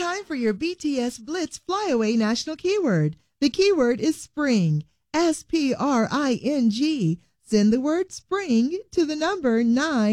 time for your BTS Blitz Flyaway National Keyword. The keyword is spring, S-P-R-I-N-G. Send the word spring to the number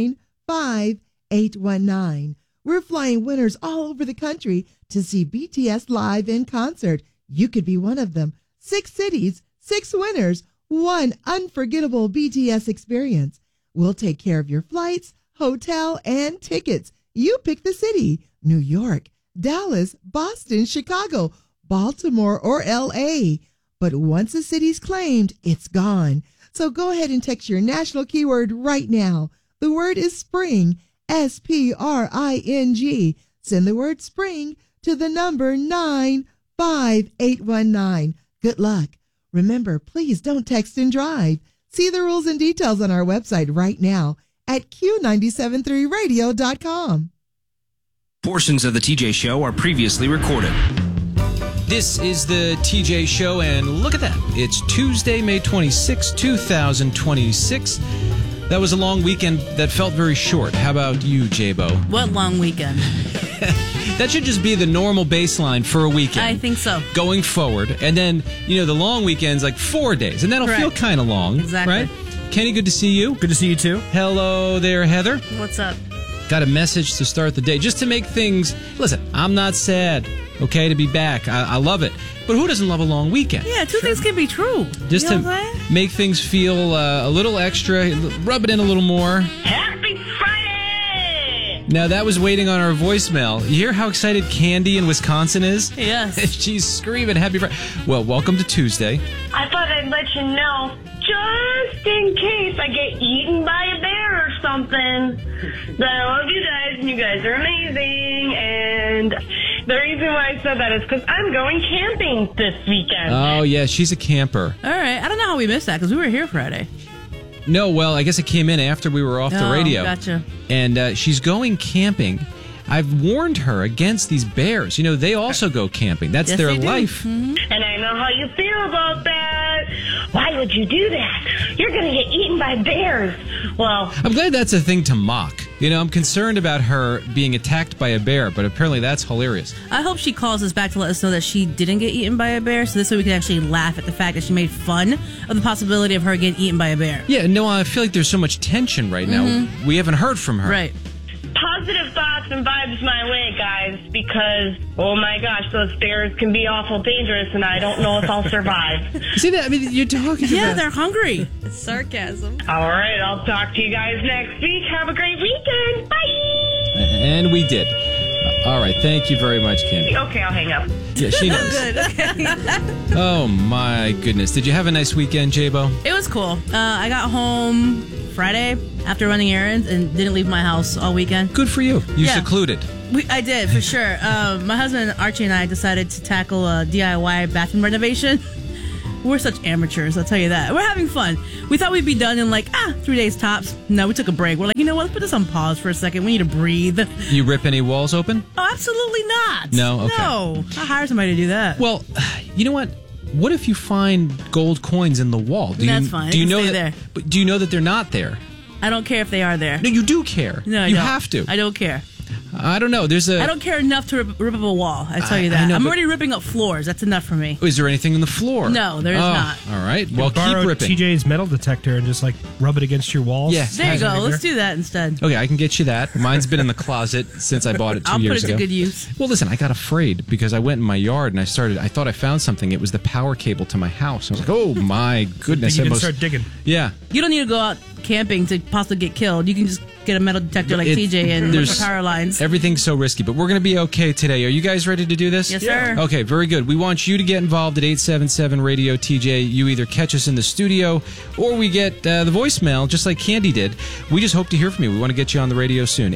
95819. We're flying winners all over the country to see BTS live in concert. You could be one of them. 6 cities, 6 winners, 1 unforgettable BTS experience. We'll take care of your flights, hotel, and tickets. You pick the city: New York, Dallas, Boston, Chicago, Baltimore, or L.A. But once a city's claimed, it's gone. So go ahead and text your national keyword right now. The word is spring, S-P-R-I-N-G. Send the word spring to the number 95819. Good luck. Remember, please don't text and drive. See the rules and details on our website right now at Q973radio.com. Portions of the TJ Show are previously recorded. This is the TJ Show, and look at that. It's Tuesday, May 26, 2026. That was a long weekend that felt very short. How about you, J-Bo? What long weekend? That should just be the normal baseline for a weekend. I think so. Going forward. And then, the long weekend's like 4 days, and that'll feel kind of long. Exactly. Right? Kenny, good to see you. Good to see you, too. Hello there, Heather. What's up? Got a message to start the day, just to make things... Listen, I'm not sad, okay, to be back. I love it. But who doesn't love a long weekend? Yeah, two things can be true. Just to make things feel a little extra, rub it in a little more. Happy Friday! Now, that was waiting on our voicemail. You hear how excited Candy in Wisconsin is? Yes. She's screaming, happy Friday. Well, welcome to Tuesday. I thought I'd let you know, just in case I get eaten by a bear or something, that I love you guys, and you guys are amazing, and the reason why I said that is because I'm going camping this weekend. Oh, yeah, she's a camper. All right. I don't know how we missed that, because we were here Friday. No, well, I guess it came in after we were off the radio. Gotcha. And she's going camping. I've warned her against these bears. They also go camping. That's their life. Mm-hmm. And I know how you feel about that. Why would you do that? You're going to get eaten by bears. Well, I'm glad that's a thing to mock. I'm concerned about her being attacked by a bear, but apparently that's hilarious. I hope she calls us back to let us know that she didn't get eaten by a bear, so this way we can actually laugh at the fact that she made fun of the possibility of her getting eaten by a bear. Yeah, no, I feel like there's so much tension right now. We haven't heard from her. Right. positive thoughts and vibes my way, guys, because, oh my gosh, those bears can be awful dangerous, and I don't know if I'll survive. See that? I mean, you're talking Yeah, about... they're hungry. It's sarcasm. All right, I'll talk to you guys next week. Have a great weekend. Bye! And we did. All right, thank you very much, Candy. Okay, I'll hang up. Yeah, she knows. Good, okay. Oh, my goodness. Did you have a nice weekend, J-Bo? It was cool. I got home Friday after running errands and didn't leave my house all weekend. Good for you. You secluded. I did, for sure. My husband, Archie, and I decided to tackle a DIY bathroom renovation. We're such amateurs, I'll tell you that. We're having fun. We thought we'd be done in 3 days tops. No, we took a break. We're like, you know what? Let's put this on pause for a second. We need to breathe. You rip any walls open? Oh, absolutely not. No? Okay. No. I'll hire somebody to do that. Well, you know what? What if you find gold coins in the wall? That's fine. Do you know stay that? there. But do you know that they're not there? I don't care if they are there. No, you do care. No, I you don't. have to. I don't care. I don't know. I I don't care enough to rip up a wall. I tell you that. I know, I'm but- already ripping up floors. That's enough for me. Is there anything in the floor? No, there is not. All right. Well, keep Borrow ripping. TJ's metal detector and just rub it against your walls. Yeah. There you go. Let's do that instead. Okay, I can get you that. Mine's been in the closet since I bought it 2 I'll years put it ago. to good use. Well, listen, I got afraid because I went in my yard and I thought I found something. It was the power cable to my house. I was like, oh my goodness. You I can must- start digging. Yeah. You don't need to go out camping to possibly get killed. You can just get a metal detector like TJ and look there's- for power lines. Everything's so risky, but we're going to be okay today. Are you guys ready to do this? Yes, sir. Okay, very good. We want you to get involved at 877-RADIO-TJ. You either catch us in the studio or we get the voicemail, just like Candy did. We just hope to hear from you. We want to get you on the radio soon.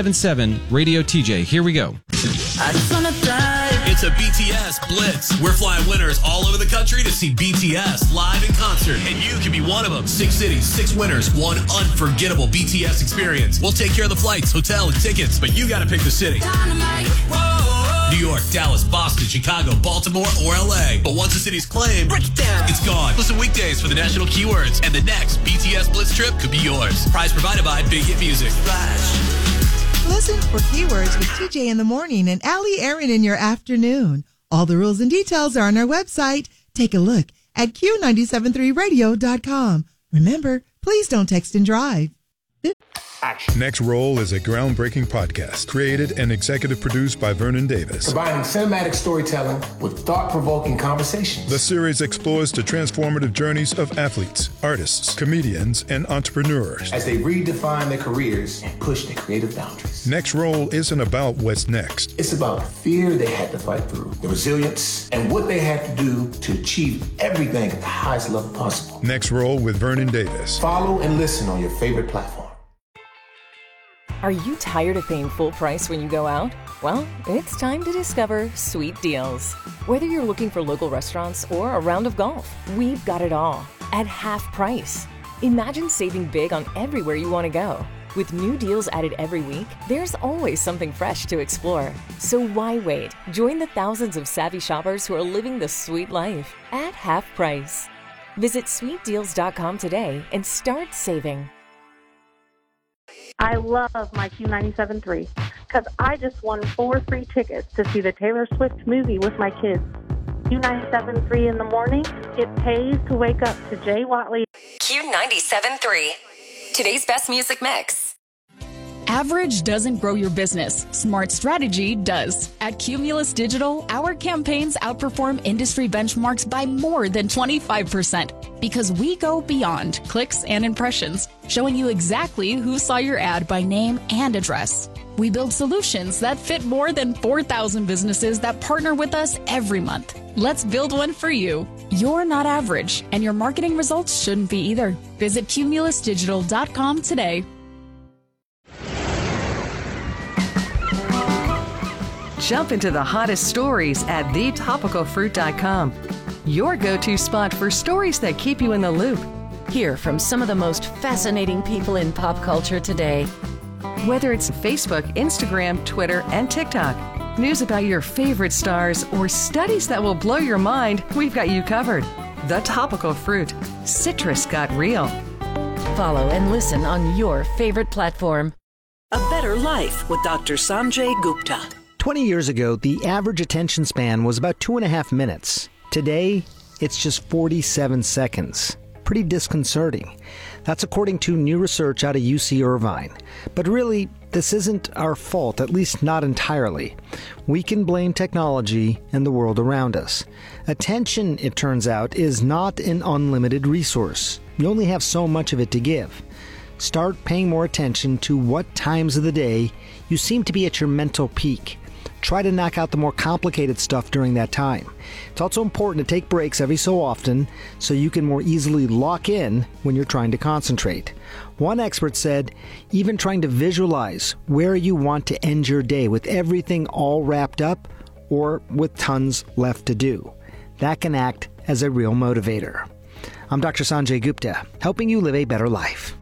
877-RADIO-TJ. Here we go. I just want to drive. It's a BTS Blitz. We're flying winners all over the country to see BTS live in concert, and you can be one of them. 6 cities, 6 winners, one unforgettable BTS experience. We'll take care of the flights, hotel, and tickets, but you got to pick the city. New York, Dallas, Boston, Chicago, Baltimore, or LA. But once the city's claimed, break it down. It's gone. Listen weekdays for the national keywords, and the next BTS Blitz trip could be yours. Prize provided by Big Hit Music. Listen for Keywords with TJ in the morning and Allie Aaron in your afternoon. All the rules and details are on our website. Take a look at Q973radio.com. Remember, please don't text and drive. Next Roll is a groundbreaking podcast created and executive produced by Vernon Davis. Combining cinematic storytelling with thought-provoking conversations. The series explores the transformative journeys of athletes, artists, comedians, and entrepreneurs as they redefine their careers and push their creative boundaries. Next Roll isn't about what's next. It's about the fear they had to fight through, the resilience, and what they had to do to achieve everything at the highest level possible. Next Roll with Vernon Davis. Follow and listen on your favorite platform. Are you tired of paying full price when you go out? Well, it's time to discover Sweet Deals. Whether you're looking for local restaurants or a round of golf, we've got it all at half price. Imagine saving big on everywhere you want to go. With new deals added every week, there's always something fresh to explore. So why wait? Join the thousands of savvy shoppers who are living the sweet life at half price. Visit sweetdeals.com today and start saving. I love my Q97.3 because I just won 4 free tickets to see the Taylor Swift movie with my kids. Q97.3 in the morning, it pays to wake up to Jay Watley. Q97.3, today's best music mix. Average doesn't grow your business. Smart strategy does. At Cumulus Digital, our campaigns outperform industry benchmarks by more than 25% because we go beyond clicks and impressions, showing you exactly who saw your ad by name and address. We build solutions that fit more than 4,000 businesses that partner with us every month. Let's build one for you. You're not average, and your marketing results shouldn't be either. Visit cumulusdigital.com today. Jump into the hottest stories at thetopicalfruit.com. Your go-to spot for stories that keep you in the loop. Hear from some of the most fascinating people in pop culture today. Whether it's Facebook, Instagram, Twitter, and TikTok, news about your favorite stars, or studies that will blow your mind, we've got you covered. The Topical Fruit. Citrus got real. Follow and listen on your favorite platform. A Better Life with Dr. Sanjay Gupta. 20 years ago, the average attention span was about 2.5 minutes. Today, it's just 47 seconds. Pretty disconcerting. That's according to new research out of UC Irvine. But really, this isn't our fault, at least not entirely. We can blame technology and the world around us. Attention, it turns out, is not an unlimited resource. You only have so much of it to give. Start paying more attention to what times of the day you seem to be at your mental peak. Try to knock out the more complicated stuff during that time. It's also important to take breaks every so often so you can more easily lock in when you're trying to concentrate. One expert said, even trying to visualize where you want to end your day with everything all wrapped up or with tons left to do. That can act as a real motivator. I'm Dr. Sanjay Gupta, helping you live a better life.